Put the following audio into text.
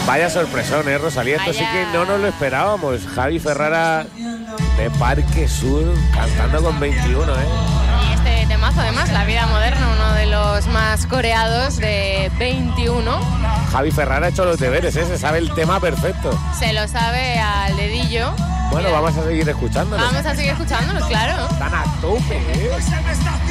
Vaya sorpresón, Rosalía. Esto sí que no nos lo esperábamos. Javi Ferrara de Parque Sur cantando con 21, Y este temazo, además, La vida moderna, uno de los más coreados de 21. Javi Ferrara ha hecho los deberes, se sabe el tema perfecto. Se lo sabe al dedillo. Bueno, vamos a seguir escuchándolo. Vamos a seguir escuchándolo, claro. Están a tope,